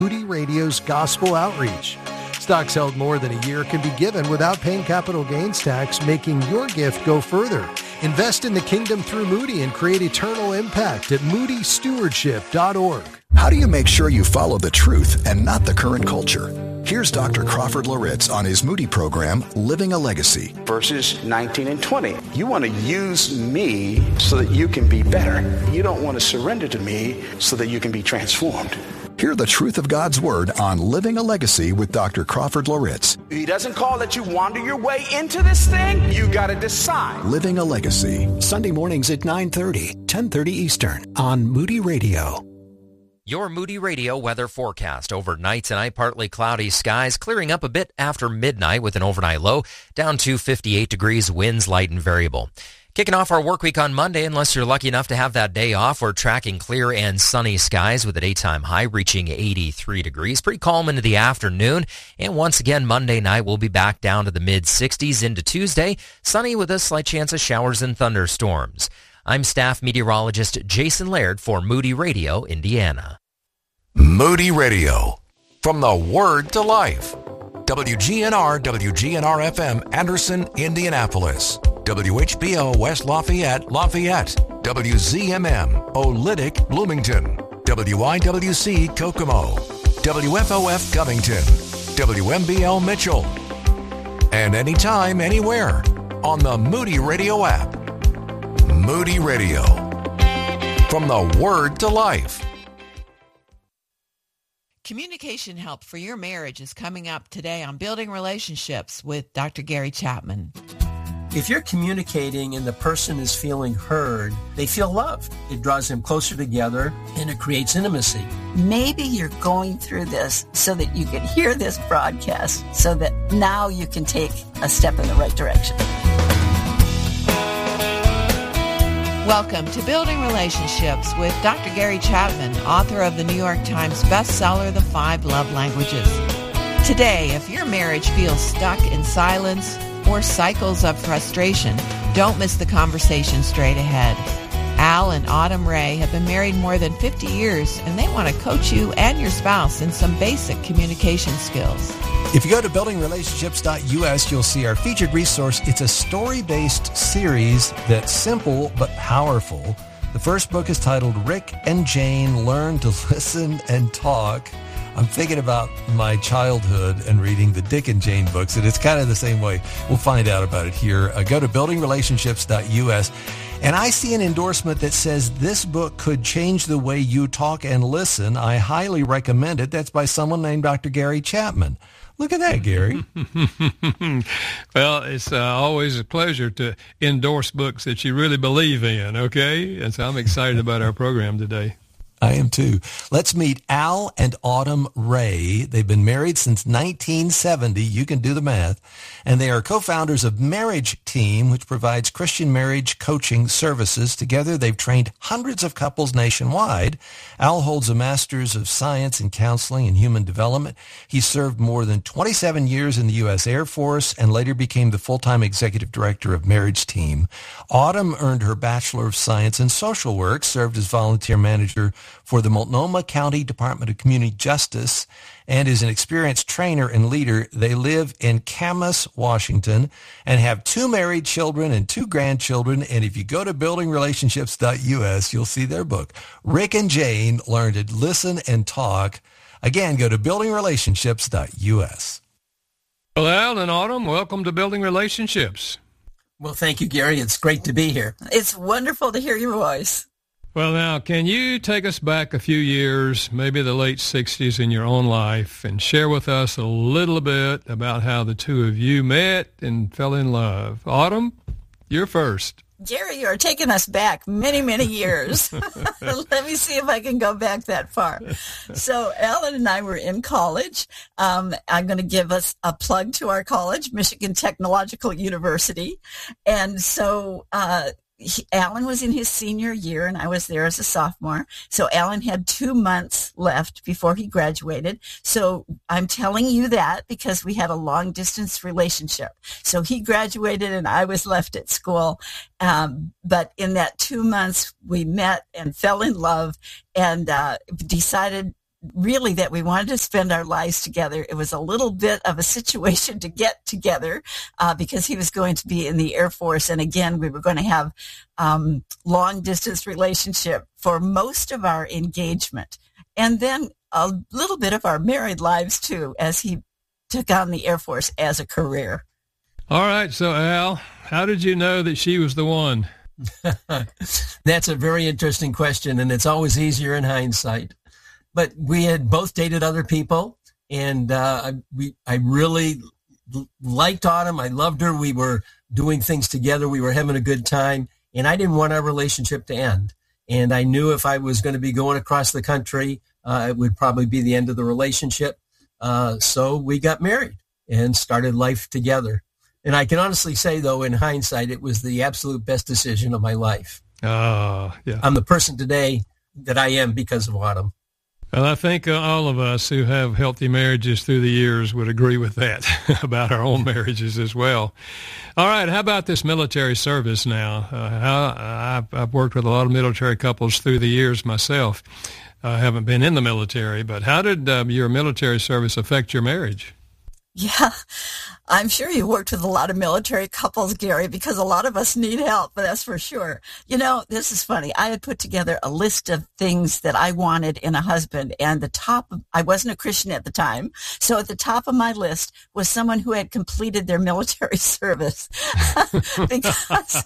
Moody Radio's Gospel Outreach. Stocks held more than a year can be given without paying capital gains tax, making your gift go further. Invest in the kingdom through Moody and create eternal impact at moodystewardship.org. How do you make sure you follow the truth and not the current culture? Here's Dr. Crawford Loritz on his Moody program, Living a Legacy. Verses 19 and 20. You want to use me so that you can be better. You don't want to surrender to me so that you can be transformed. Hear the truth of God's Word on Living a Legacy with Dr. Crawford Loritz. He doesn't call that you wander your way into this thing. You got to decide. Living a Legacy. Sunday mornings at 9:30, 10:30 Eastern on Moody Radio. Your Moody Radio weather forecast. Overnight tonight, partly cloudy skies, clearing up a bit after midnight with an overnight low down to 58 degrees, winds light and variable. Kicking off our work week on Monday, unless you're lucky enough to have that day off, we're tracking clear and sunny skies with a daytime high reaching 83 degrees. Pretty calm into the afternoon. And once again, Monday night, we'll be back down to the mid-60s into Tuesday. Sunny with a slight chance of showers and thunderstorms. I'm staff meteorologist Jason Laird for Moody Radio, Indiana. Moody Radio. From the Word to Life. WGNR, WGNR-FM, Anderson, Indianapolis. WHBO, West Lafayette, WZMM, Olytic, Bloomington. WIWC, Kokomo. WFOF, Covington. WMBL, Mitchell. And anytime, anywhere, on the Moody Radio app. Moody Radio. From the Word to Life. Communication help for your marriage is coming up today on Building Relationships with Dr. Gary Chapman. If you're communicating and the person is feeling heard, they feel loved. It draws them closer together and it creates intimacy. Maybe you're going through this so that you can hear this broadcast so that now you can take a step in the right direction. Welcome to Building Relationships with Dr. Gary Chapman, author of the New York Times bestseller, The 5 Love Languages. Today, if your marriage feels stuck in silence or cycles of frustration, don't miss the conversation straight ahead. Al and Autumn Ray have been married more than 50 years, and they want to coach you and your spouse in some basic communication skills. If you go to buildingrelationships.us, you'll see our featured resource. It's a story-based series that's simple but powerful. The first book is titled Rick and Jane Learn to Listen and Talk. I'm thinking about my childhood and reading the Dick and Jane books, and it's kind of the same way. We'll find out about it here. Go to buildingrelationships.us, and I see an endorsement that says this book could change the way you talk and listen. I highly recommend it. That's by someone named Dr. Gary Chapman. Look at that, Gary. Well, it's always a pleasure to endorse books that you really believe in, okay? And so I'm excited about our program today. I am too. Let's meet Al and Autumn Ray. They've been married since 1970. You can do the math. And they are co-founders of Marriage Team, which provides Christian marriage coaching services. Together, they've trained hundreds of couples nationwide. Al holds a master's of science in counseling and human development. He served more than 27 years in the U.S. Air Force and later became the full-time executive director of Marriage Team. Autumn earned her Bachelor of Science in Social Work, served as volunteer manager for the Multnomah County Department of Community Justice, and is an experienced trainer and leader. They live in Camas, Washington, and have 2 married children and 2 grandchildren. And if you go to buildingrelationships.us, you'll see their book, Rick and Jane Learn to Listen and Talk. Again, go to buildingrelationships.us. Well, Al and Autumn, welcome to Building Relationships. Well, thank you, Gary. It's great to be here. It's wonderful to hear your voice. Well, now, can you take us back a few years, maybe the late 60s in your own life, and share with us a little bit about how the two of you met and fell in love? Autumn, you're first. Gary, you are taking us back many, many years. Let me see if I can go back that far. So Alan and I were in college. I'm going to give us a plug to our college, Michigan Technological University. And so Alan was in his senior year, and I was there as a sophomore. So Alan had 2 months left before he graduated. So I'm telling you that because we had a long-distance relationship. So he graduated, and I was left at school. But in that 2 months, we met and fell in love and decided really that we wanted to spend our lives together. It was a little bit of a situation to get together because he was going to be in the Air Force. And again, we were going to have long distance relationship for most of our engagement. And then a little bit of our married lives too, as he took on the Air Force as a career. All right. So Al, how did you know that she was the one? That's a very interesting question, and it's always easier in hindsight. But we had both dated other people, and I really liked Autumn. I loved her. We were doing things together. We were having a good time, and I didn't want our relationship to end. And I knew if I was going to be going across the country, it would probably be the end of the relationship. So we got married and started life together. And I can honestly say, though, in hindsight, it was the absolute best decision of my life. Oh, yeah. I'm the person today that I am because of Autumn. Well, I think all of us who have healthy marriages through the years would agree with that about our own marriages as well. All right, how about this military service now? I've worked with a lot of military couples through the years myself. I haven't been in the military, but how did your military service affect your marriage? Yeah, I'm sure you worked with a lot of military couples, Gary, because a lot of us need help, but that's for sure. You know, this is funny. I had put together a list of things that I wanted in a husband, and I wasn't a Christian at the time, so at the top of my list was someone who had completed their military service because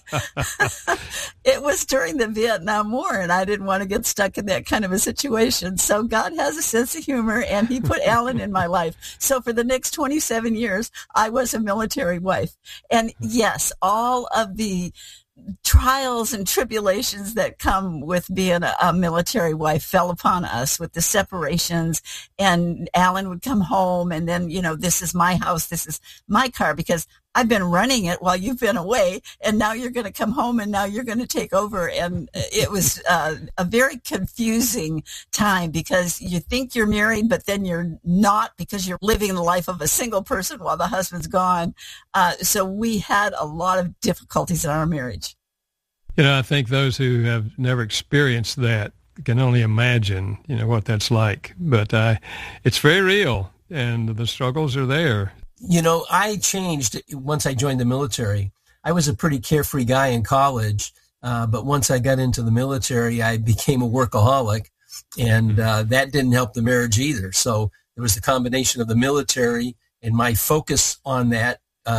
it was during the Vietnam War, and I didn't want to get stuck in that kind of a situation. So God has a sense of humor, and he put Alan in my life. So for the next 27 years, I was a military wife. And yes, all of the trials and tribulations that come with being a military wife fell upon us with the separations, and Alan would come home and then, you know, this is my house, this is my car, because I've been running it while you've been away, and now you're going to come home and now you're going to take over. And it was a very confusing time because you think you're married, but then you're not because you're living the life of a single person while the husband's gone. So we had a lot of difficulties in our marriage. You know, I think those who have never experienced that can only imagine, you know, what that's like. But it's very real, and the struggles are there. You know, I changed once I joined the military. I was a pretty carefree guy in college, but once I got into the military, I became a workaholic, and that didn't help the marriage either. So it was the combination of the military and my focus on that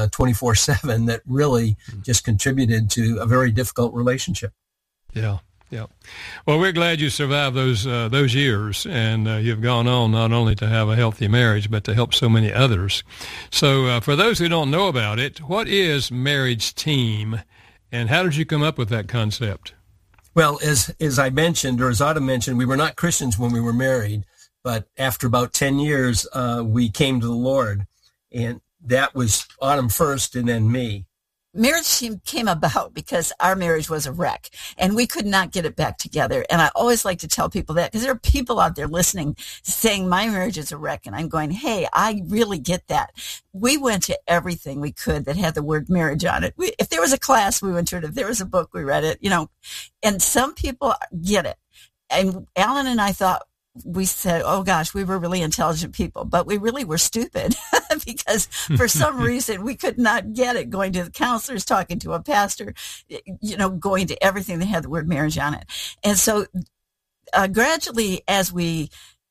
24/7 that really just contributed to a very difficult relationship. Yeah. Yeah. Well, we're glad you survived those years, and you've gone on not only to have a healthy marriage, but to help so many others. So for those who don't know about it, what is Marriage Team, and how did you come up with that concept? Well, as I mentioned, or as Autumn mentioned, we were not Christians when we were married, but after about 10 years, we came to the Lord, and that was Autumn first and then me. Marriage Team came about because our marriage was a wreck and we could not get it back together. And I always like to tell people that because there are people out there listening saying my marriage is a wreck. And I'm going, hey, I really get that. We went to everything we could that had the word marriage on it. If there was a class, we went to it. If there was a book, we read it, you know, and some people get it. And Alan and I thought, we said, oh gosh, we were really intelligent people, but we really were stupid because for some reason we could not get it, going to the counselors, talking to a pastor, you know, going to everything that had the word marriage on it. And so gradually as we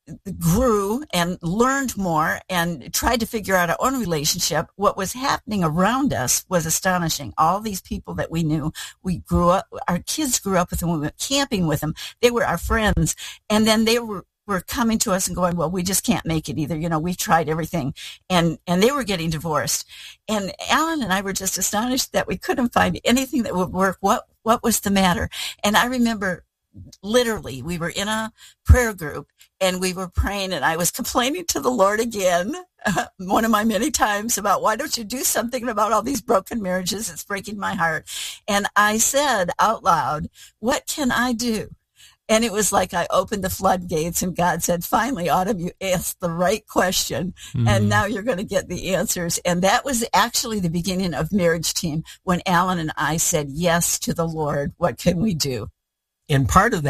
grew and learned more and tried to figure out our own relationship, what was happening around us was astonishing. All these people that we knew, we grew up, our kids grew up with them, we went camping with them, they were our friends, and then they were coming to us and going, well, we just can't make it either. You know, we've tried everything. And they were getting divorced. And Alan and I were just astonished that we couldn't find anything that would work. What was the matter? And I remember literally we were in a prayer group and we were praying and I was complaining to the Lord again, one of my many times, about why don't you do something about all these broken marriages? It's breaking my heart. And I said out loud, what can I do? And it was like I opened the floodgates and God said, finally, Autumn, you asked the right question. And now you're going to get the answers. And that was actually the beginning of Marriage Team when Alan and I said yes to the Lord. What can we do? And part of that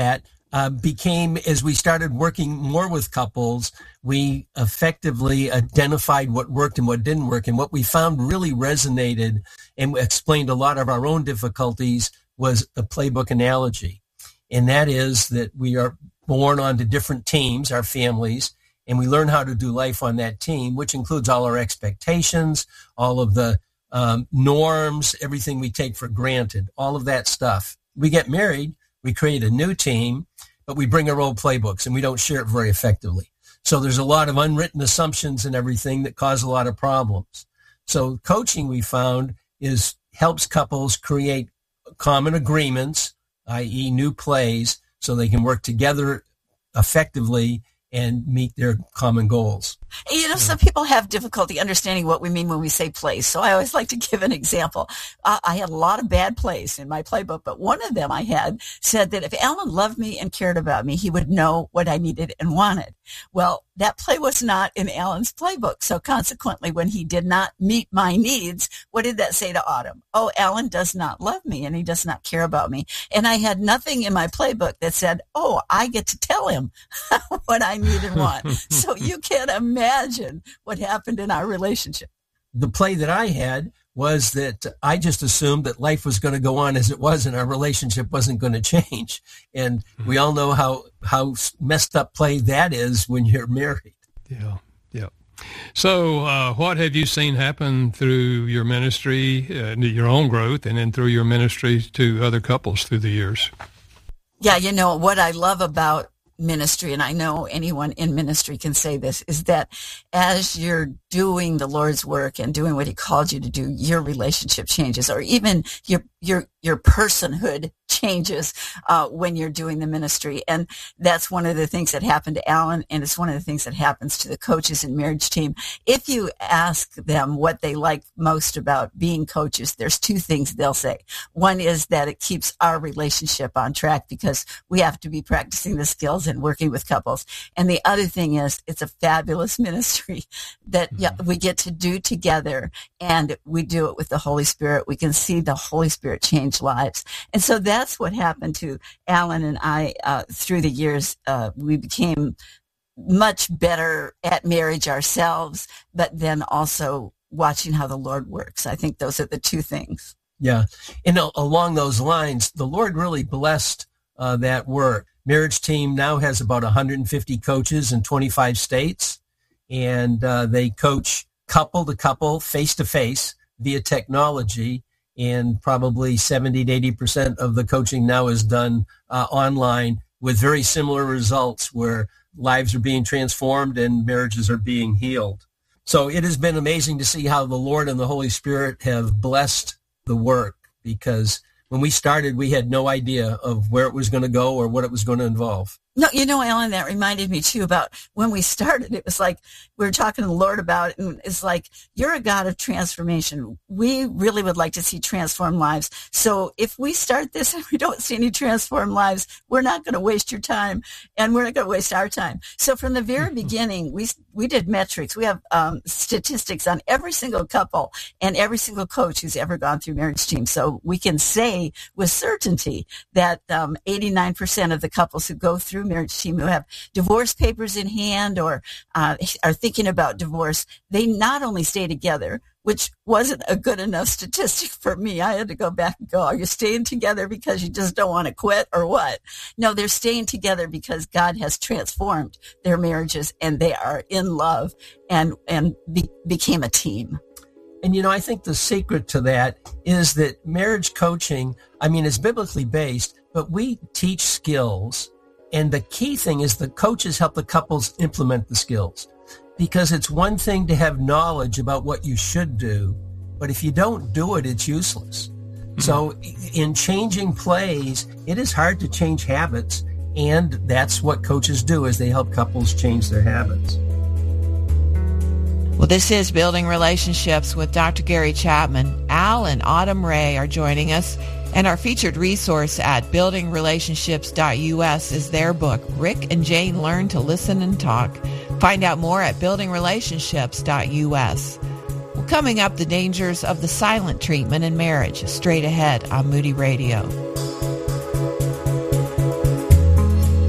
became, as we started working more with couples, we effectively identified what worked and what didn't work. And what we found really resonated and explained a lot of our own difficulties was the playbook analogy. And that is that we are born onto different teams, our families, and we learn how to do life on that team, which includes all our expectations, all of the norms, everything we take for granted, all of that stuff. We get married, we create a new team, but we bring our old playbooks and we don't share it very effectively. So there's a lot of unwritten assumptions and everything that cause a lot of problems. So coaching, we found, helps couples create common agreements, i.e. new plays, so they can work together effectively and meet their common goals. Some people have difficulty understanding what we mean when we say plays. So I always like to give an example. I had a lot of bad plays in my playbook, but one of them I had said that if Alan loved me and cared about me, he would know what I needed and wanted. Well, that play was not in Alan's playbook. So consequently, when he did not meet my needs, what did that say to Autumn? Oh, Alan does not love me and he does not care about me. And I had nothing in my playbook that said, oh, I get to tell him what I need and want. So you can't imagine what happened in our relationship. The play that I had was that I just assumed that life was going to go on as it was and our relationship wasn't going to change. And we all know how messed up play that is when you're married. Yeah. So what have you seen happen through your ministry, your own growth, and then through your ministry to other couples through the years? Yeah, what I love about ministry, and I know anyone in ministry can say this, is that as you're doing the Lord's work and doing what he called you to do, your relationship changes, or even your personhood changes when you're doing the ministry. And that's one of the things that happened to Alan, and it's one of the things that happens to the coaches and marriage team. If you ask them what they like most about being coaches, there's two things they'll say. One is that it keeps our relationship on track because we have to be practicing the skills and working with couples. And the other thing is it's a fabulous ministry that we get to do together, and we do it with the Holy Spirit. We can see the Holy Spirit change lives. And so that's what happened to Alan and I through the years. We became much better at marriage ourselves, but then also watching how the Lord works. I think those are the two things. Yeah. And along those lines, the Lord really blessed that work. Marriage team now has about 150 coaches in 25 states, and they coach couple to couple, face to face via technology. And probably 70 to 80% of the coaching now is done online with very similar results where lives are being transformed and marriages are being healed. So it has been amazing to see how the Lord and the Holy Spirit have blessed the work, because when we started, we had no idea of where it was going to go or what it was going to involve. No, Alan, that reminded me too about when we started. It was like we were talking to the Lord about it, and it's like, you're a God of transformation. We really would like to see transformed lives. So if we start this and we don't see any transformed lives, we're not going to waste your time, and we're not going to waste our time. So from the very beginning, we did metrics. We have statistics on every single couple and every single coach who's ever gone through marriage team. So we can say with certainty that 89% of the couples who go through marriage team who have divorce papers in hand or are thinking about divorce, they not only stay together, which wasn't a good enough statistic for me. I had to go back and go, are you staying together because you just don't want to quit or what? No, they're staying together because God has transformed their marriages and they are in love and became a team. And, I think the secret to that is that marriage coaching, is biblically based, but we teach skills. And the key thing is the coaches help the couples implement the skills, because it's one thing to have knowledge about what you should do, but if you don't do it, it's useless. Mm-hmm. So in changing plays, it is hard to change habits. And that's what coaches do, is they help couples change their habits. Well, this is Building Relationships with Dr. Gary Chapman. Al and Autumn Ray are joining us, and our featured resource at buildingrelationships.us is their book, Rick and Jane Learn to Listen and Talk. Find out more at buildingrelationships.us. Well, coming up, the dangers of the silent treatment in marriage, straight ahead on Moody Radio.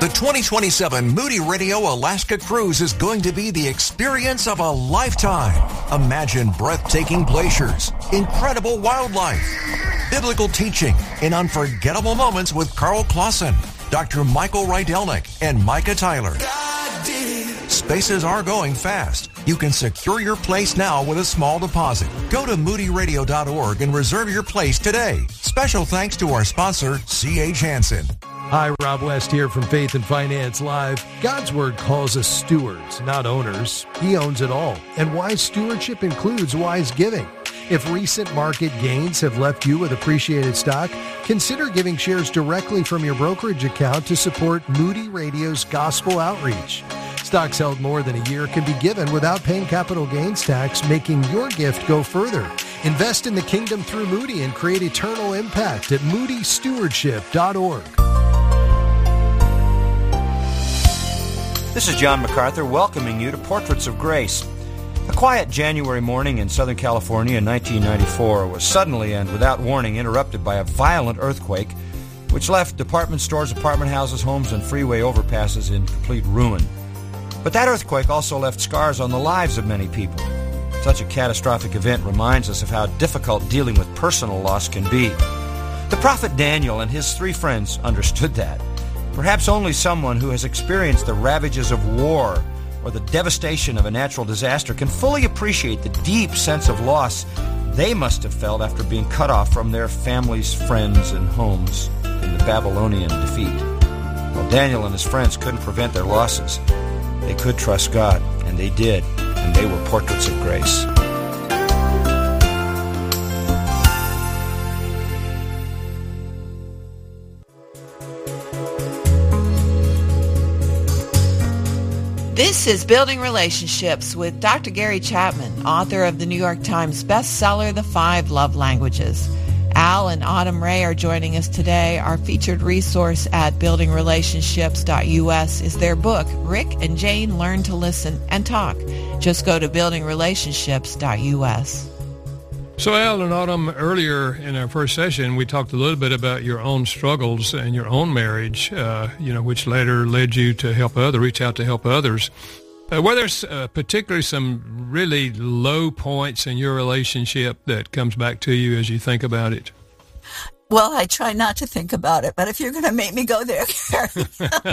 The 2027 Moody Radio Alaska Cruise is going to be the experience of a lifetime. Imagine breathtaking glaciers, incredible wildlife, biblical teaching, and unforgettable moments with Carl Clausen, Dr. Michael Rydelnik, and Micah Tyler. Spaces are going fast. You can secure your place now with a small deposit. Go to moodyradio.org and reserve your place today. Special thanks to our sponsor, C.H. Hansen. Hi, Rob West here from Faith and Finance Live. God's Word calls us stewards, not owners. He owns it all. And wise stewardship includes wise giving. If recent market gains have left you with appreciated stock, consider giving shares directly from your brokerage account to support Moody Radio's gospel outreach. Stocks held more than a year can be given without paying capital gains tax, making your gift go further. Invest in the kingdom through Moody and create eternal impact at moodystewardship.org. This is John MacArthur welcoming you to Portraits of Grace. A quiet January morning in Southern California in 1994 was suddenly and without warning interrupted by a violent earthquake which left department stores, apartment houses, homes, and freeway overpasses in complete ruin. But that earthquake also left scars on the lives of many people. Such a catastrophic event reminds us of how difficult dealing with personal loss can be. The prophet Daniel and his 3 friends understood that. Perhaps only someone who has experienced the ravages of war or the devastation of a natural disaster can fully appreciate the deep sense of loss they must have felt after being cut off from their families, friends, and homes in the Babylonian defeat. While Daniel and his friends couldn't prevent their losses, they could trust God, and they did, and they were portraits of grace. This is Building Relationships with Dr. Gary Chapman, author of the New York Times bestseller, The 5 Love Languages. Al and Autumn Ray are joining us today. Our featured resource at buildingrelationships.us is their book, Rick and Jane Learn to Listen and Talk. Just go to buildingrelationships.us. So, Al and Autumn, earlier in our first session, we talked a little bit about your own struggles and your own marriage, which later led you to reach out to help others. Were there particularly some really low points in your relationship that comes back to you as you think about it? Well, I try not to think about it, but if you're going to make me go there, Gary,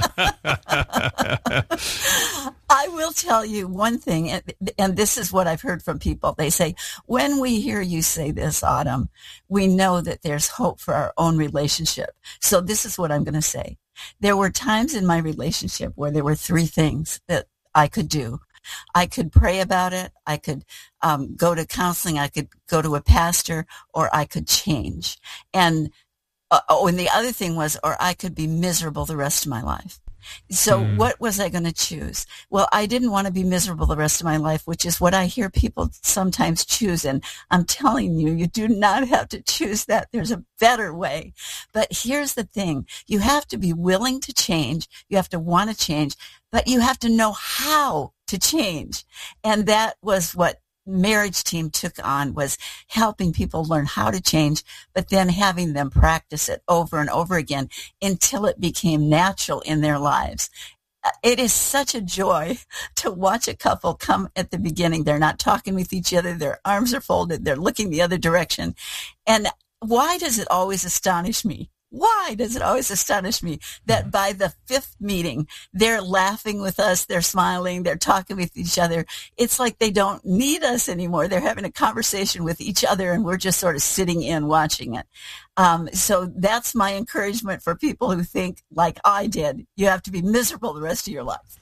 I will tell you one thing, and this is what I've heard from people. They say, when we hear you say this, Autumn, we know that there's hope for our own relationship. So this is what I'm going to say. There were times in my relationship where there were 3 things that I could do. I could pray about it. I could go to counseling. I could go to a pastor, or I could change. And the other thing was, or I could be miserable the rest of my life. So what was I going to choose? Well, I didn't want to be miserable the rest of my life, which is what I hear people sometimes choose. And I'm telling you, you do not have to choose that. There's a better way. But here's the thing. You have to be willing to change. You have to want to change, but you have to know how to change. And that was what Marriage Team took on, was helping people learn how to change, but then having them practice it over and over again until it became natural in their lives. It is such a joy to watch a couple come at the beginning. They're not talking with each other. Their arms are folded. They're looking the other direction. And why does it always astonish me? Why does it always astonish me that by the 5th meeting, they're laughing with us, they're smiling, they're talking with each other. It's like they don't need us anymore. They're having a conversation with each other, and we're just sort of sitting in watching it. So that's my encouragement for people who think, like I did, you have to be miserable the rest of your life.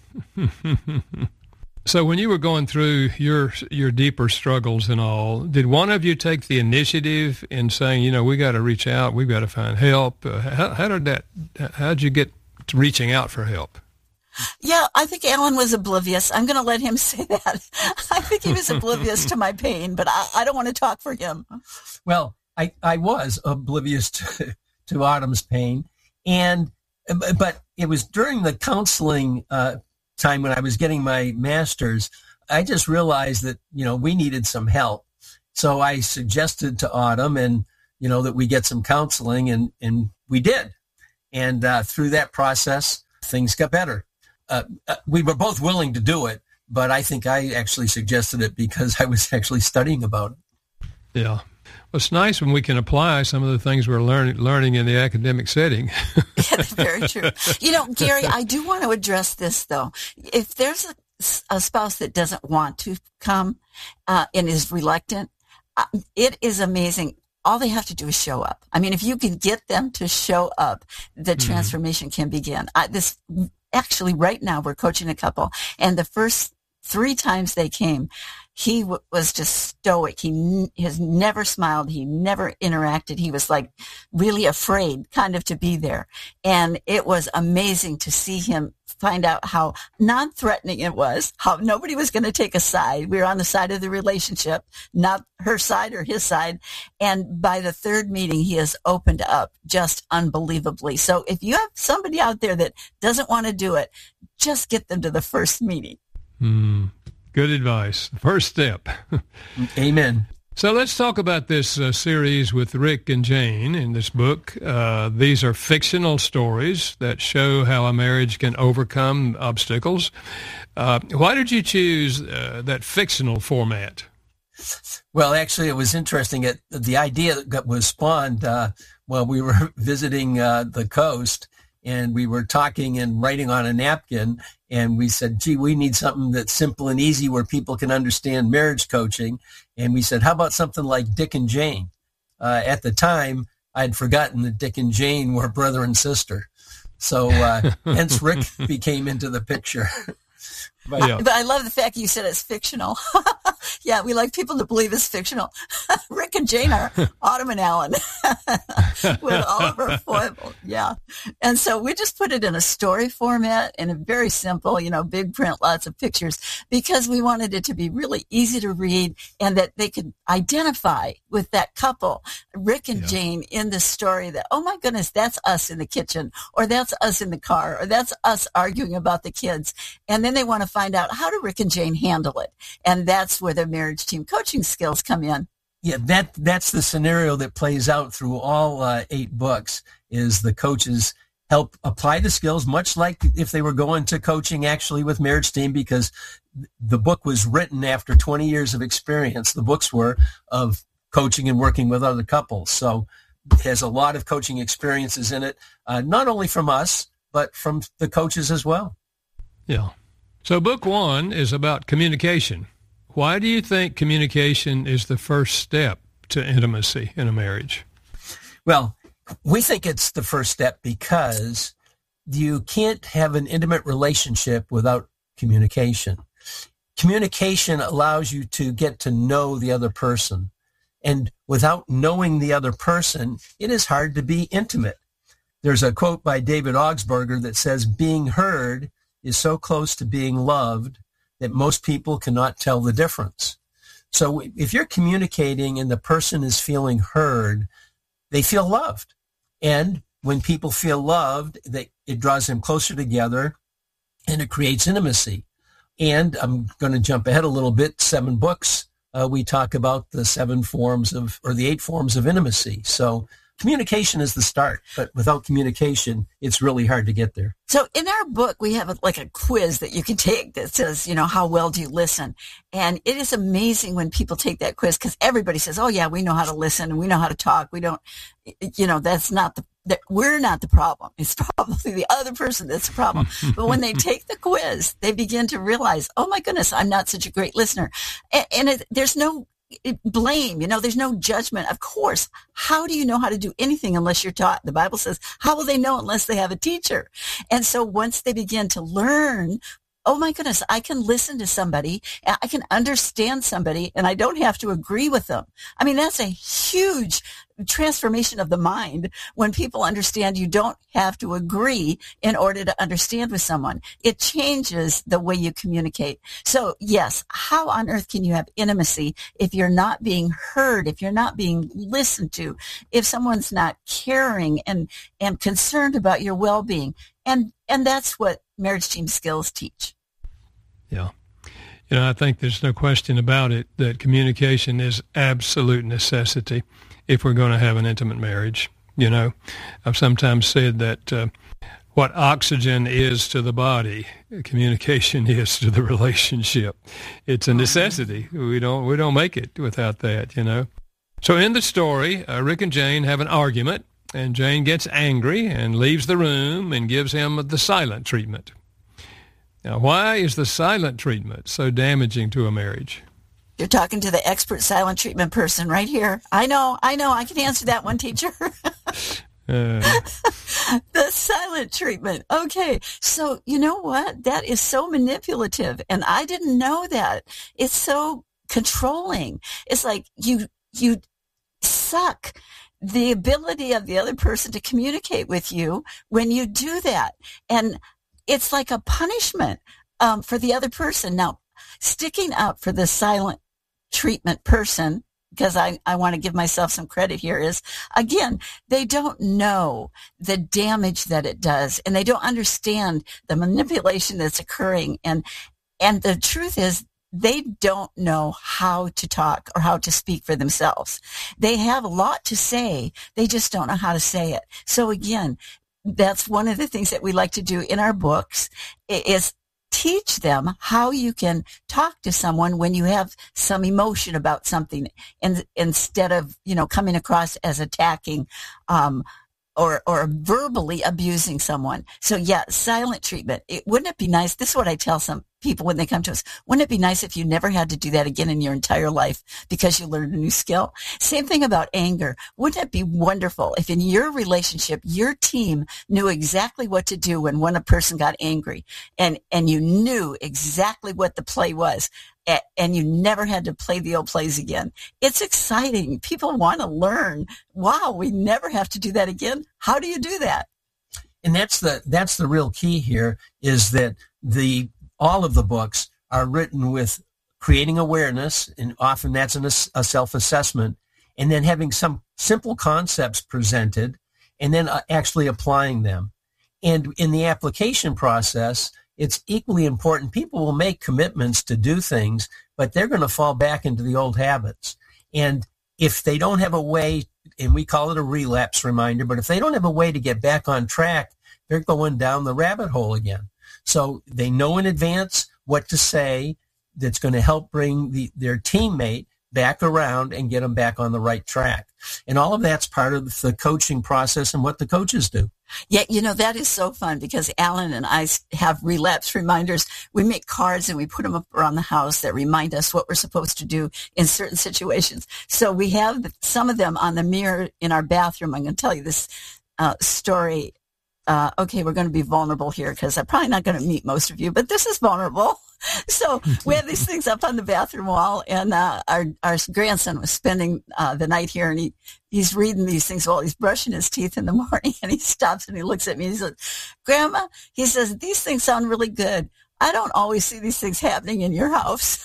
So when you were going through your deeper struggles and all, did one of you take the initiative in saying, we got to reach out, we've got to find help? How'd you get to reaching out for help? Yeah, I think Alan was oblivious. I'm going to let him say that. I think he was oblivious to my pain, but I don't want to talk for him. Well, I was oblivious to Autumn's pain, but it was during the counseling time when I was getting my master's, I just realized that, we needed some help. So I suggested to Autumn and, that we get some counseling, and we did. And through that process, things got better. We were both willing to do it, but I think I actually suggested it because I was actually studying about it. Yeah. Well, it's nice when we can apply some of the things we're learning in the academic setting. Very true. Gary, I do want to address this, though. If there's a spouse that doesn't want to come and is reluctant, it is amazing. All they have to do is show up. I mean, if you can get them to show up, the transformation can begin. Actually, right now, we're coaching a couple, and the first 3 times they came, he was just stoic. He has never smiled. He never interacted. He was like really afraid kind of to be there. And it was amazing to see him find out how non-threatening it was, how nobody was going to take a side. We were on the side of the relationship, not her side or his side. And by the 3rd meeting, he has opened up just unbelievably. So if you have somebody out there that doesn't want to do it, just get them to the first meeting. Good advice. First step. Amen. So let's talk about this series with Rick and Jane in this book. These are fictional stories that show how a marriage can overcome obstacles. Why did you choose that fictional format? Well, actually, it was interesting. The idea that was spawned while we were visiting the coast, and we were talking and writing on a napkin, and we said, gee, we need something that's simple and easy where people can understand marriage coaching. And we said, how about something like Dick and Jane? At the time, I'd forgotten that Dick and Jane were brother and sister. So hence Rick became into the picture. But I love the fact you said it's fictional. Yeah, we like people to believe it's fictional. Rick and Jane are Autumn and Alan with Oliver Foible. Yeah. And so we just put it in a story format and a very simple, big print, lots of pictures, because we wanted it to be really easy to read and that they could identify with that couple, Rick and Jane, in the story that, oh my goodness, that's us in the kitchen, or that's us in the car, or that's us arguing about the kids. And then they want to find out, how do Rick and Jane handle it? And that's where the marriage team coaching skills come in. Yeah, that's the scenario that plays out through all 8 books, is the coaches help apply the skills, much like if they were going to coaching actually with marriage team, because the book was written after 20 years of experience. The books were of coaching and working with other couples. So it has a lot of coaching experiences in it, not only from us, but from the coaches as well. Yeah. So book 1 is about communication. Why do you think communication is the first step to intimacy in a marriage? Well, we think it's the first step because you can't have an intimate relationship without communication. Communication allows you to get to know the other person. And without knowing the other person, it is hard to be intimate. There's a quote by David Augsburger that says, being heard is so close to being loved that most people cannot tell the difference. So if you're communicating and the person is feeling heard, they feel loved. And when people feel loved, it draws them closer together and it creates intimacy. And I'm going to jump ahead a little bit. 7 books, we talk about the 8 forms of intimacy. So communication is the start, but without communication, it's really hard to get there. So in our book, we have a quiz that you can take that says, how well do you listen? And it is amazing when people take that quiz, because everybody says, oh yeah, we know how to listen and we know how to talk. We don't, we're not the problem. It's probably the other person that's the problem. But when they take the quiz, they begin to realize, oh my goodness, I'm not such a great listener. And there's no blame, there's no judgment. Of course, how do you know how to do anything unless you're taught? The Bible says, how will they know unless they have a teacher? And so once they begin to learn, oh my goodness, I can listen to somebody, I can understand somebody, and I don't have to agree with them. I mean, that's a huge transformation of the mind when people understand you don't have to agree in order to understand with someone. It changes the way you communicate. So yes, how on earth can you have intimacy if you're not being heard, if you're not being listened to, if someone's not caring and concerned about your well-being? And that's what marriage team skills teach. Yeah. I think there's no question about it that communication is absolute necessity if we're going to have an intimate marriage. I've sometimes said that what oxygen is to the body, communication is to the relationship. It's a necessity. We don't make it without that, you know. So in the story, Rick and Jane have an argument, and Jane gets angry and leaves the room and gives him the silent treatment. Now, why is the silent treatment so damaging to a marriage? You're talking to the expert silent treatment person right here. I know. I can answer that one, teacher. The silent treatment. Okay. So you know what? That is so manipulative. And I didn't know that. It's so controlling. It's like you suck the ability of the other person to communicate with you when you do that. And it's like a punishment for the other person. Now, sticking up for the silent treatment person, because I want to give myself some credit here, is, again, they don't know the damage that it does, and they don't understand the manipulation that's occurring. And the truth is, they don't know how to talk or how to speak for themselves. They have a lot to say. They just don't know how to say it. So again, that's one of the things that we like to do in our books, is teach them how you can talk to someone when you have some emotion about something, and instead of, coming across as attacking, or verbally abusing someone. So yeah, silent treatment. Wouldn't it be nice? This is what I tell some people when they come to us. Wouldn't it be nice if you never had to do that again in your entire life because you learned a new skill? Same thing about anger. Wouldn't it be wonderful if in your relationship, your team knew exactly what to do when one person got angry, and you knew exactly what the play was, and you never had to play the old plays again? It's exciting. People want to learn. Wow, we never have to do that again. How do you do that? And that's the real key here, is that all of the books are written with creating awareness, and often that's a self-assessment, and then having some simple concepts presented, and then actually applying them. And in the application process, it's equally important. People will make commitments to do things, but they're going to fall back into the old habits. And if they don't have a way, and we call it a relapse reminder, but if they don't have a way to get back on track, they're going down the rabbit hole again. So they know in advance what to say that's going to help bring their teammate back around and get them back on the right track. And all of that's part of the coaching process and what the coaches do. Yeah, that is so fun, because Alan and I have relapse reminders. We make cards and we put them up around the house that remind us what we're supposed to do in certain situations. So we have some of them on the mirror in our bathroom. I'm going to tell you this story. Okay, we're going to be vulnerable here because I'm probably not going to meet most of you, but this is vulnerable. So we have these things up on the bathroom wall, and our grandson was spending the night here, and he's reading these things while he's brushing his teeth in the morning, and he stops and he looks at me and he says, "Grandma," he says, "these things sound really good. I don't always see these things happening in your house."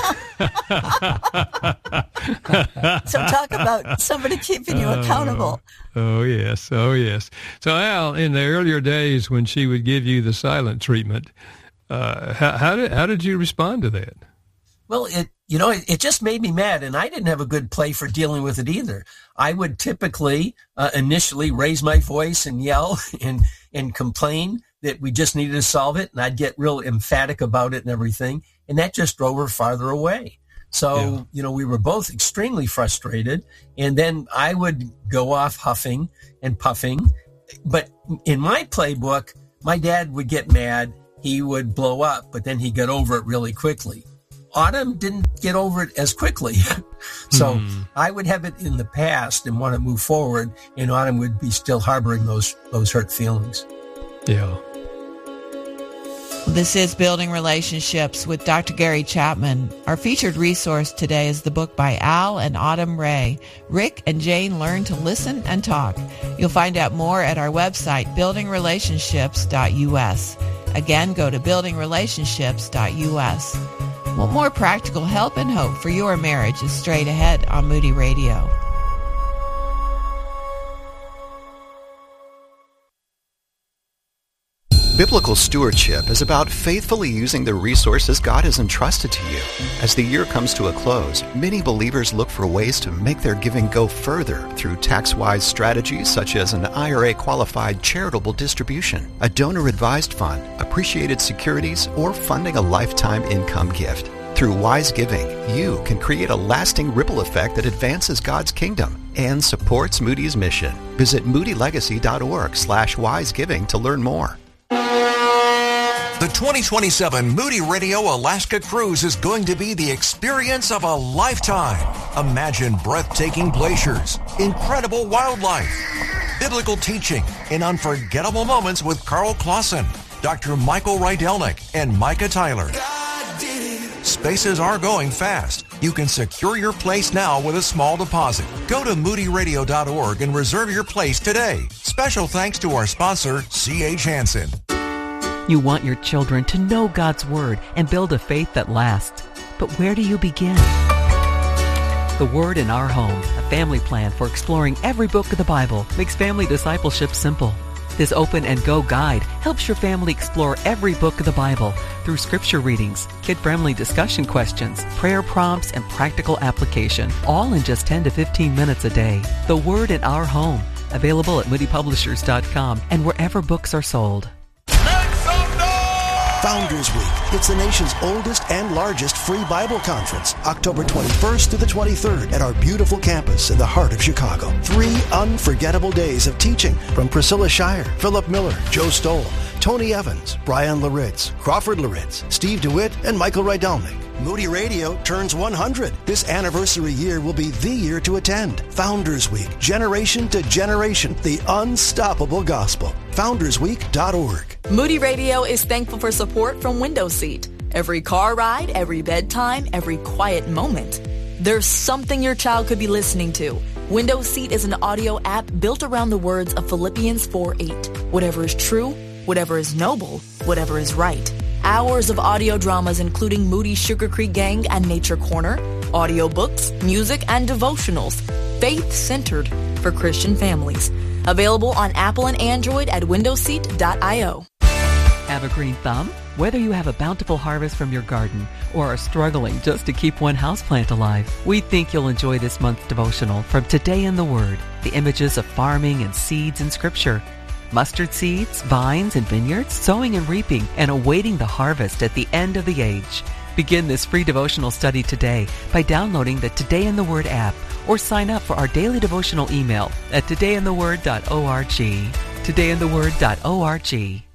So talk about somebody keeping you accountable. Oh, yes. So Al, in the earlier days when she would give you the silent treatment, how did you respond to that? Well, it just made me mad, and I didn't have a good play for dealing with it either. I would typically initially raise my voice and yell and complain that we just needed to solve it, and I'd get real emphatic about it and everything, and that just drove her farther away. So, we were both extremely frustrated, and then I would go off huffing and puffing. But in my playbook, my dad would get mad, he would blow up, but then he'd get over it really quickly. Autumn didn't get over it as quickly. So I would have it in the past and want to move forward, and Autumn would be still harboring those hurt feelings. Yeah. This is Building Relationships with Dr. Gary Chapman. Our featured resource today is the book by Al and Autumn Ray, Rick and Jane Learn to Listen and Talk. You'll find out more at our website, buildingrelationships.us. Again, go to buildingrelationships.us. Well, more practical help and hope for your marriage is straight ahead on Moody Radio. Biblical stewardship is about faithfully using the resources God has entrusted to you. As the year comes to a close, many believers look for ways to make their giving go further through tax-wise strategies such as an IRA-qualified charitable distribution, a donor-advised fund, appreciated securities, or funding a lifetime income gift. Through wise giving, you can create a lasting ripple effect that advances God's kingdom and supports Moody's mission. Visit moodylegacy.org/wisegiving to learn more. The 2027 Moody Radio Alaska Cruise is going to be the experience of a lifetime. Imagine breathtaking glaciers, incredible wildlife, biblical teaching, and unforgettable moments with Carl Clausen, Dr. Michael Rydelnik, and Micah Tyler. Spaces are going fast. You can secure your place now with a small deposit. Go to moodyradio.org and reserve your place today. Special thanks to our sponsor, C.H. Hansen. You want your children to know God's Word and build a faith that lasts. But where do you begin? The Word in Our Home, a family plan for exploring every book of the Bible, makes family discipleship simple. This Open and Go guide helps your family explore every book of the Bible through scripture readings, kid-friendly discussion questions, prayer prompts, and practical application, all in just 10 to 15 minutes a day. The Word in Our Home, available at moodypublishers.com and wherever books are sold. Founders Week. It's the nation's oldest and largest free Bible conference, October 21st to the 23rd at our beautiful campus in the heart of Chicago. 3 unforgettable days of teaching from Priscilla Shire, Philip Miller, Joe Stoll, Tony Evans, Brian Laritz, Crawford Laritz, Steve DeWitt, and Michael Rydelnik. Moody Radio turns 100. This anniversary year will be the year to attend. Founders Week, generation to generation, the unstoppable gospel. FoundersWeek.org. Moody Radio is thankful for support from Window Seat. Every car ride, every bedtime, every quiet moment. There's something your child could be listening to. Window Seat is an audio app built around the words of Philippians 4:8. Whatever is true, whatever is noble, whatever is right. Hours of audio dramas including Moody's Sugar Creek Gang and Nature Corner, audiobooks, music, and devotionals, faith-centered for Christian families. Available on Apple and Android at windowseat.io. Have a green thumb? Whether you have a bountiful harvest from your garden or are struggling just to keep one houseplant alive, we think you'll enjoy this month's devotional from Today in the Word, the images of farming and seeds in Scripture. Mustard seeds, vines, and vineyards, sowing and reaping, and awaiting the harvest at the end of the age. Begin this free devotional study today by downloading the Today in the Word app or sign up for our daily devotional email at todayintheword.org. todayintheword.org.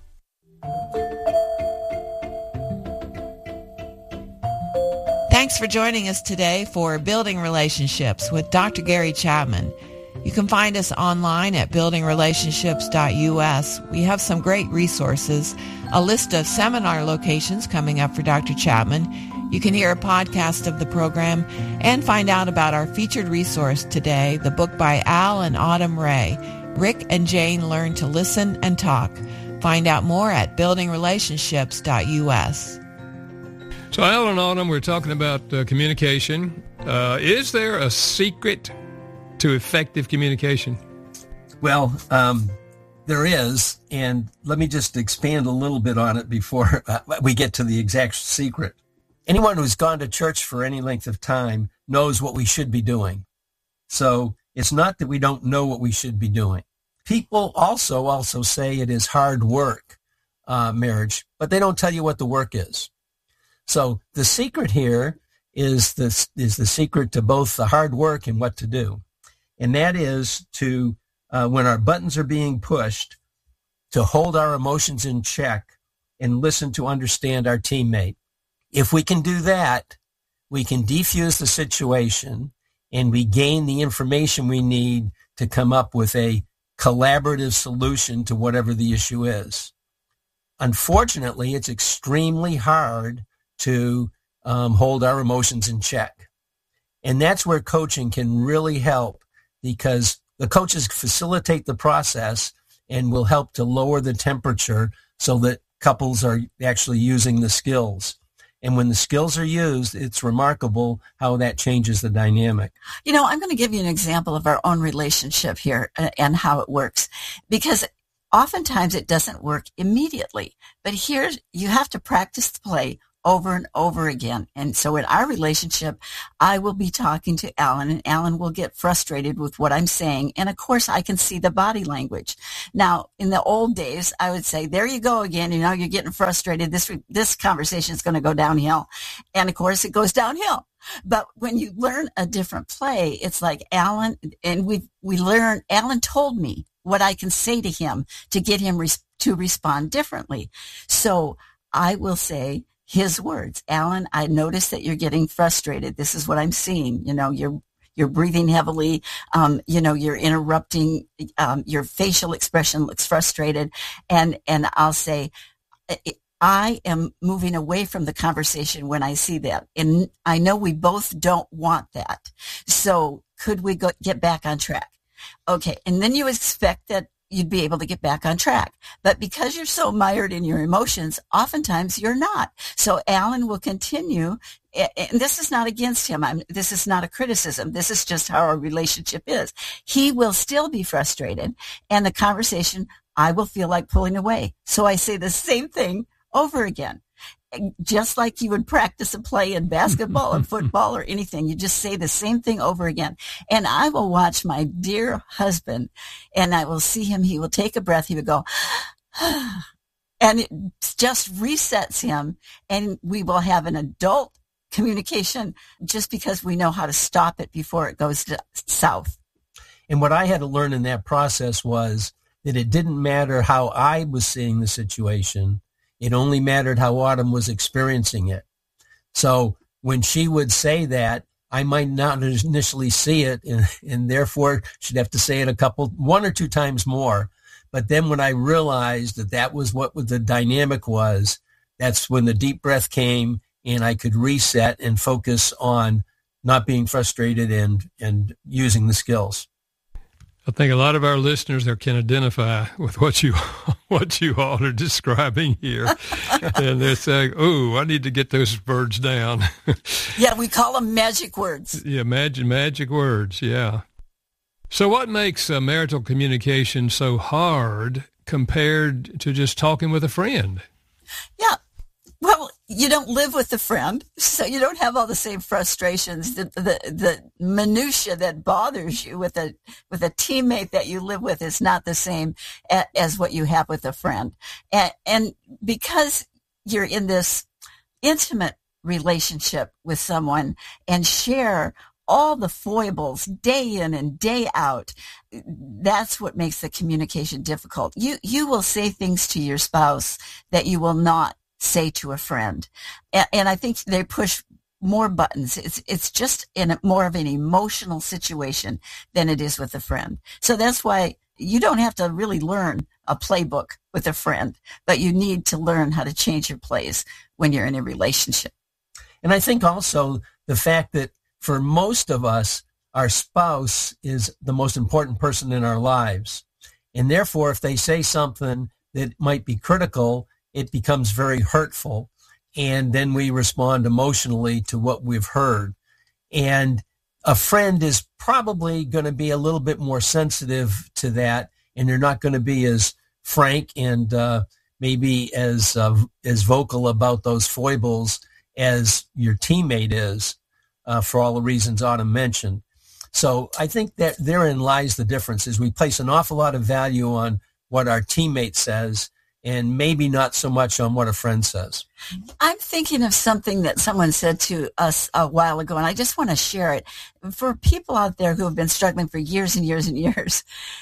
Thanks for joining us today for Building Relationships with Dr. Gary Chapman. You can find us online at buildingrelationships.us. We have some great resources, a list of seminar locations coming up for Dr. Chapman. You can hear a podcast of the program and find out about our featured resource today, the book by Al and Autumn Ray, Rick and Jane Learn to Listen and Talk. Find out more at buildingrelationships.us. So Al and Autumn, we're talking about communication. Is there a secret to effective communication? Well, there is, and let me just expand a little bit on it before we get to the exact secret. Anyone who's gone to church for any length of time knows what we should be doing. So it's not that we don't know what we should be doing. People also say it is hard work, marriage, but they don't tell you what the work is. So the secret here is the secret to both the hard work and what to do. And that is to, when our buttons are being pushed, to hold our emotions in check and listen to understand our teammate. If we can do that, we can defuse the situation and we gain the information we need to come up with a collaborative solution to whatever the issue is. Unfortunately, it's extremely hard to hold our emotions in check. And that's where coaching can really help, because the coaches facilitate the process and will help to lower the temperature so that couples are actually using the skills. And when the skills are used, it's remarkable how that changes the dynamic. I'm going to give you an example of our own relationship here and how it works. Because oftentimes it doesn't work immediately. But here you have to practice the play over and over again. And so in our relationship, I will be talking to Alan, and Alan will get frustrated with what I'm saying. And of course, I can see the body language. Now, in the old days, I would say, there you go again. You know, you're getting frustrated. This conversation is going to go downhill. And of course, it goes downhill. But when you learn a different play, it's like Alan, and we learn, Alan told me what I can say to him to get him to respond differently. So I will say his words. Alan, I noticed that you're getting frustrated. This is what I'm seeing. You know, you're breathing heavily. You know, you're interrupting. Your facial expression looks frustrated. And I'll say, I am moving away from the conversation when I see that. And I know we both don't want that. So could we get back on track? Okay. And then you expect that you'd be able to get back on track. But because you're so mired in your emotions, oftentimes you're not. So Alan will continue. And this is not against him. This is not a criticism. This is just how our relationship is. He will still be frustrated. And the conversation, I will feel like pulling away. So I say the same thing over again. Just like you would practice a play in basketball or football or anything. You just say the same thing over again. And I will watch my dear husband, and I will see him. He will take a breath. He would go, and it just resets him. And we will have an adult communication just because we know how to stop it before it goes south. And what I had to learn in that process was that it didn't matter how I was seeing the situation. It only mattered how Autumn was experiencing it. So when she would say that, I might not initially see it, and therefore she'd have to say it one or two times more. But then when I realized that was what the dynamic was, that's when the deep breath came, and I could reset and focus on not being frustrated and using the skills. I think a lot of our listeners there can identify with what you all are describing here. And they're saying, oh, I need to get those words down. Yeah, we call them magic words. Yeah, magic words, yeah. So what makes marital communication so hard compared to just talking with a friend? Yeah. Well, you don't live with a friend, so you don't have all the same frustrations. The minutia that bothers you with a teammate that you live with is not the same as what you have with a friend. And because you're in this intimate relationship with someone and share all the foibles day in and day out, that's what makes the communication difficult. You will say things to your spouse that you will not say to a friend. And I think they push more buttons. It's just in more of an emotional situation than it is with a friend. So that's why you don't have to really learn a playbook with a friend, but you need to learn how to change your plays when you're in a relationship. And I think also the fact that for most of us, our spouse is the most important person in our lives. And therefore, if they say something that might be critical, it becomes very hurtful, and then we respond emotionally to what we've heard. And a friend is probably going to be a little bit more sensitive to that, and they're not going to be as frank and maybe as vocal about those foibles as your teammate is, for all the reasons Autumn mentioned. So I think that therein lies the difference, is we place an awful lot of value on what our teammate says, and maybe not so much on what a friend says. I'm thinking of something that someone said to us a while ago, and I just want to share it. For people out there who have been struggling for years and years and years,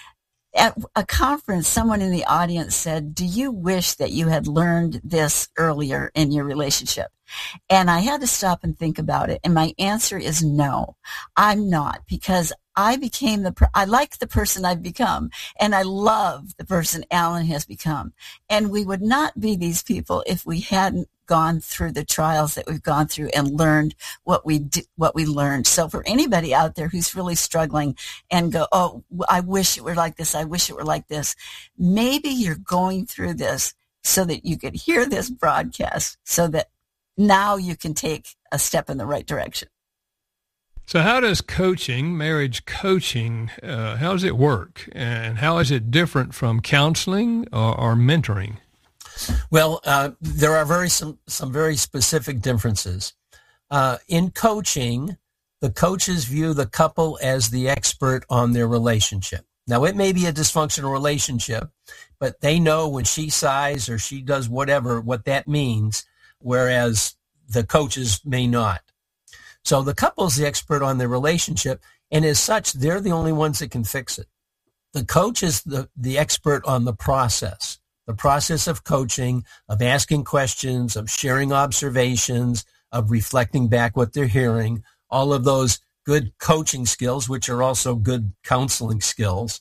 at a conference, someone in the audience said, do you wish that you had learned this earlier in your relationship? And I had to stop and think about it. And my answer is no, I'm not, because I became I like the person I've become, and I love the person Alan has become. And we would not be these people if we hadn't gone through the trials that we've gone through and learned what we learned. So for anybody out there who's really struggling and go, oh, I wish it were like this, I wish it were like this, maybe you're going through this so that you could hear this broadcast, so that now you can take a step in the right direction. So how does coaching, marriage coaching, how does it work? And how is it different from counseling or mentoring? Well, there are some very specific differences. In coaching, the coaches view the couple as the expert on their relationship. Now, it may be a dysfunctional relationship, but they know when she sighs or she does whatever, what that means, whereas the coaches may not. So the couple's the expert on their relationship, and as such, they're the only ones that can fix it. The coach is the expert on the process of coaching, of asking questions, of sharing observations, of reflecting back what they're hearing, all of those good coaching skills, which are also good counseling skills.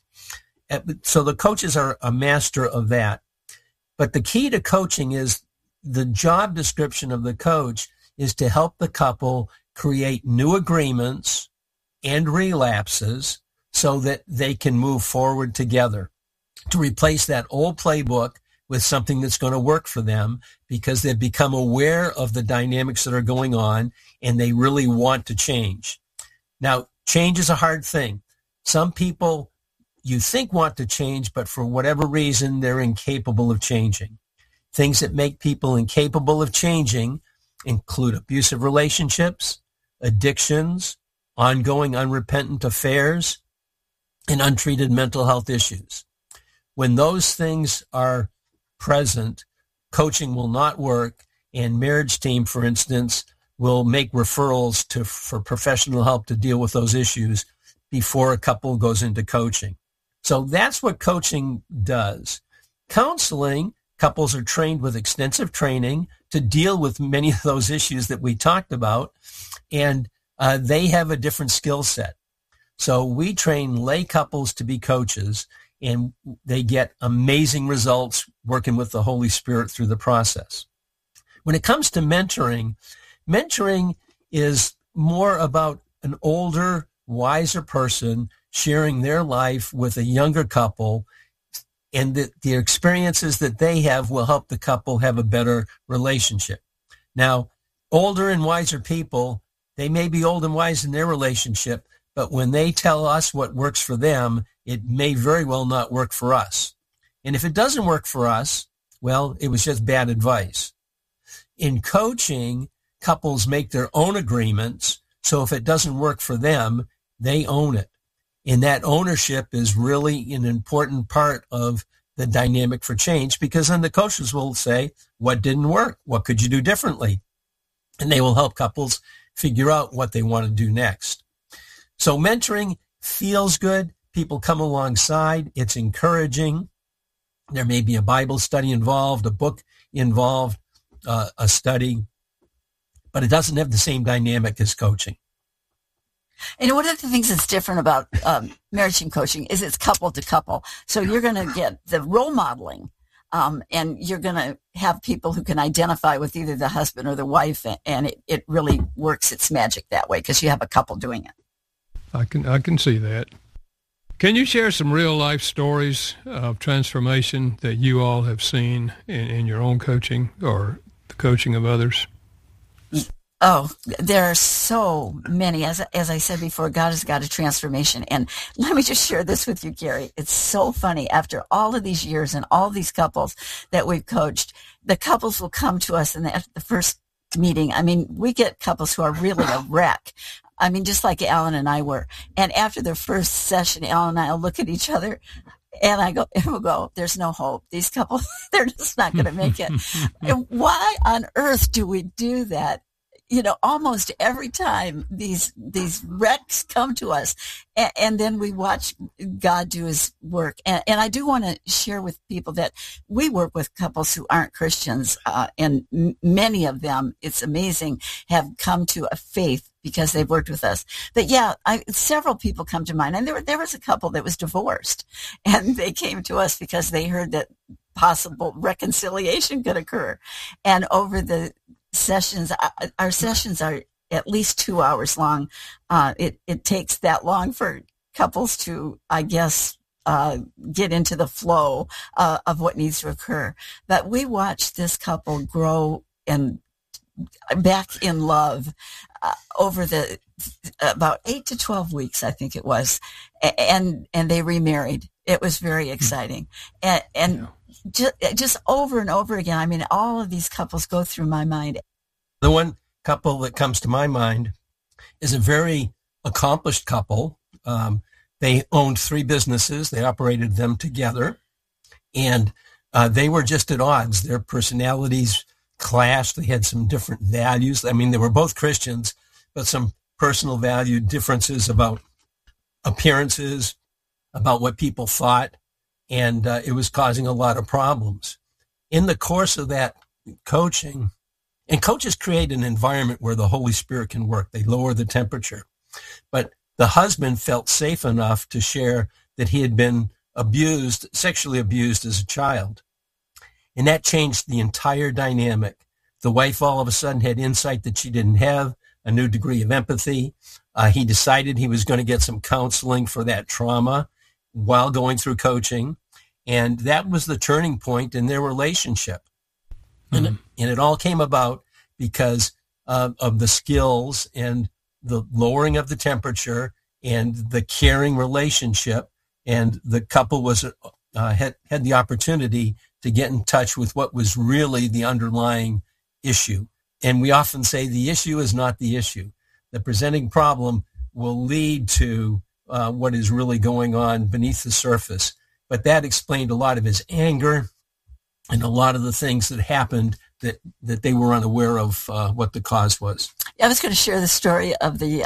So the coaches are a master of that. But the key to coaching is the job description of the coach is to help the couple create new agreements and relapses so that they can move forward together, to replace that old playbook with something that's going to work for them because they've become aware of the dynamics that are going on and they really want to change. Now, change is a hard thing. Some people you think want to change, but for whatever reason, they're incapable of changing. Things that make people incapable of changing include abusive relationships, addictions, ongoing unrepentant affairs, and untreated mental health issues. When those things are present, coaching will not work, and marriage team, for instance, will make referrals for professional help to deal with those issues before a couple goes into coaching. So that's what coaching does. Counseling, couples are trained with extensive training to deal with many of those issues that we talked about, and they have a different skill set. So we train lay couples to be coaches, and they get amazing results working with the Holy Spirit through the process. When it comes to mentoring, mentoring is more about an older, wiser person sharing their life with a younger couple, and the experiences that they have will help the couple have a better relationship. Now, older and wiser people, they may be old and wise in their relationship, but when they tell us what works for them, it may very well not work for us. And if it doesn't work for us, well, it was just bad advice. In coaching, couples make their own agreements, so if it doesn't work for them, they own it. And that ownership is really an important part of the dynamic for change, because then the coaches will say, what didn't work? What could you do differently? And they will help couples figure out what they want to do next. So mentoring feels good. People come alongside. It's encouraging. There may be a Bible study involved, a book involved, a study, but it doesn't have the same dynamic as coaching. And one of the things that's different about marriage and coaching is it's couple to couple. So you're going to get the role modeling, and you're going to have people who can identify with either the husband or the wife, and it really works its magic that way because you have a couple doing it. I can see that. Can you share some real life stories of transformation that you all have seen in your own coaching or the coaching of others? Oh, there are so many. As I said before, God has got a transformation. And let me just share this with you, Gary. It's so funny. After all of these years and all these couples that we've coached, the couples will come to us and at the first meeting, I mean, we get couples who are really a wreck. I mean, just like Alan and I were. And after the first session, Alan and I will look at each other and we'll go, there's no hope. These couples, they're just not going to make it. And why on earth do we do that? You know, almost every time these wrecks come to us, and then we watch God do his work. And I do want to share with people that we work with couples who aren't Christians, and many of them, it's amazing, have come to a faith because they've worked with us. But yeah, several people come to mind, and there was a couple that was divorced, and they came to us because they heard that possible reconciliation could occur. And over the sessions, our sessions are at least 2 hours long. It takes that long for couples to, I guess, get into the flow of what needs to occur. But we watched this couple grow and back in love over the about 8 to 12 weeks, I think it was, and they remarried. It was very exciting, and just over and over again. I mean, all of these couples go through my mind. The one couple that comes to my mind is a very accomplished couple. They owned 3 businesses. They operated them together, and they were just at odds. Their personalities clashed. They had some different values. I mean, they were both Christians, but some personal value differences about appearances, about what people thought, and it was causing a lot of problems. In the course of that coaching, and coaches create an environment where the Holy Spirit can work. They lower the temperature. But the husband felt safe enough to share that he had been abused, sexually abused as a child. And that changed the entire dynamic. The wife all of a sudden had insight that she didn't have, a new degree of empathy. He decided he was going to get some counseling for that trauma while going through coaching. And that was the turning point in their relationship. And it all came about because of the skills and the lowering of the temperature and the caring relationship. And the couple was had the opportunity to get in touch with what was really the underlying issue. And we often say the issue is not the issue. The presenting problem will lead to what is really going on beneath the surface. But that explained a lot of his anger and a lot of the things that happened that they were unaware of what the cause was. I was going to share the story of the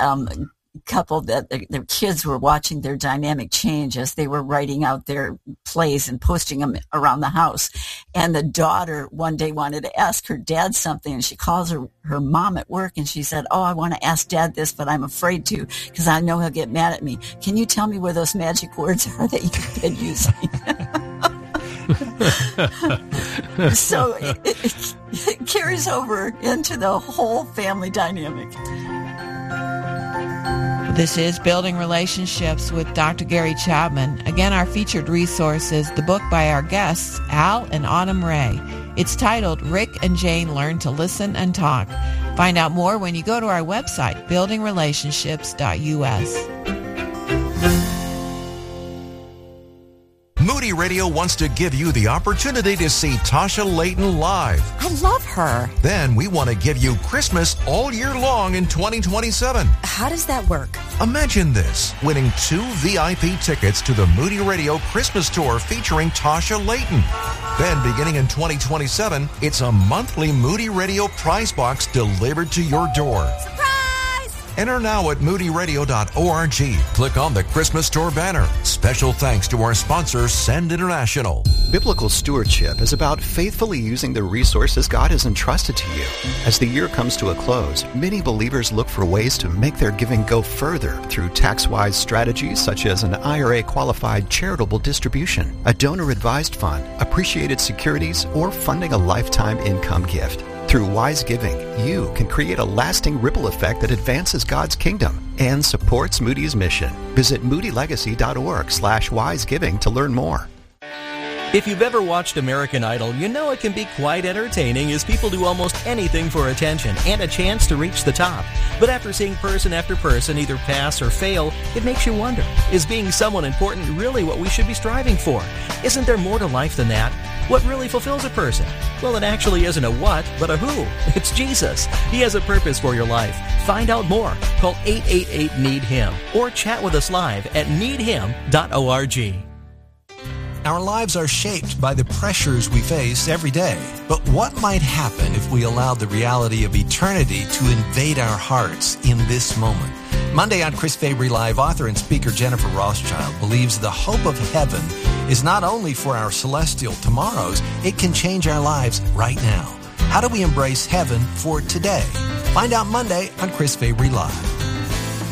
couple that their kids were watching their dynamic change as they were writing out their plays and posting them around the house. And the daughter one day wanted to ask her dad something, and she calls her mom at work, and she said, "Oh, I want to ask Dad this, but I'm afraid to because I know he'll get mad at me. Can you tell me where those magic words are that you've been using?" So it carries over into the whole family dynamic. This is Building Relationships with Dr. Gary Chapman. Again, our featured resource is the book by our guests, Al and Autumn Ray. It's titled Rick and Jane Learn to Listen and Talk. Find out more when you go to our website, buildingrelationships.us. Moody Radio wants to give you the opportunity to see Tasha Layton live. I love her. Then we want to give you Christmas all year long in 2027. How does that work? Imagine this, winning 2 VIP tickets to the Moody Radio Christmas Tour featuring Tasha Layton. Then beginning in 2027, it's a monthly Moody Radio prize box delivered to your door. Enter now at moodyradio.org. Click on the Christmas Store banner. Special thanks to our sponsor, Send International. Biblical stewardship is about faithfully using the resources God has entrusted to you. As the year comes to a close, many believers look for ways to make their giving go further through tax-wise strategies such as an IRA-qualified charitable distribution, a donor-advised fund, appreciated securities, or funding a lifetime income gift. Through wise giving, you can create a lasting ripple effect that advances God's kingdom and supports Moody's mission. Visit moodylegacy.org/wisegiving to learn more. If you've ever watched American Idol, you know it can be quite entertaining as people do almost anything for attention and a chance to reach the top. But after seeing person after person either pass or fail, it makes you wonder, is being someone important really what we should be striving for? Isn't there more to life than that? What really fulfills a person? Well, it actually isn't a what, but a who. It's Jesus. He has a purpose for your life. Find out more. Call 888-NEED-HIM or chat with us live at needhim.org. Our lives are shaped by the pressures we face every day. But what might happen if we allowed the reality of eternity to invade our hearts in this moment? Monday on Chris Fabry Live, author and speaker Jennifer Rothschild believes the hope of heaven is not only for our celestial tomorrows, it can change our lives right now. How do we embrace heaven for today? Find out Monday on Chris Fabry Live.